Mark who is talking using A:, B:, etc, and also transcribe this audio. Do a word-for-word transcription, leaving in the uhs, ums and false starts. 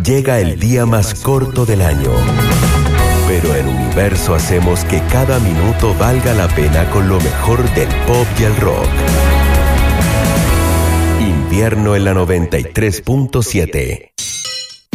A: llega el día más corto del año. Pero en Universo hacemos que cada minuto valga la pena con lo mejor del pop y el rock. Invierno en la noventa y tres punto siete.